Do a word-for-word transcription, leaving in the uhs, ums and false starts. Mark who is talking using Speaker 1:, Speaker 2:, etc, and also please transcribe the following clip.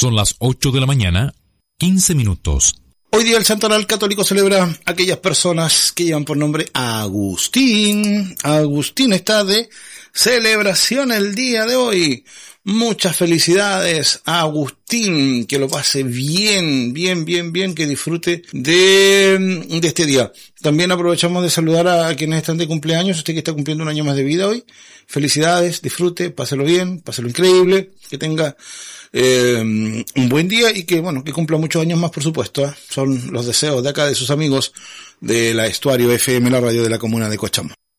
Speaker 1: Son las ocho de la mañana, quince minutos.
Speaker 2: Hoy día el Santoral Católico celebra a aquellas personas que llevan por nombre Agustín. Agustín está de celebración el día de hoy. Muchas felicidades a Agustín, que lo pase bien, bien, bien, bien, que disfrute de, de este día. También aprovechamos de saludar a quienes están de cumpleaños, usted que está cumpliendo un año más de vida hoy. Felicidades, disfrute, páselo bien, páselo increíble, que tenga eh, un buen día y que, bueno, que cumpla muchos años más, por supuesto, ¿eh? Son los deseos de acá de sus amigos de la Estuario F M, la radio de la comuna de Cochamó.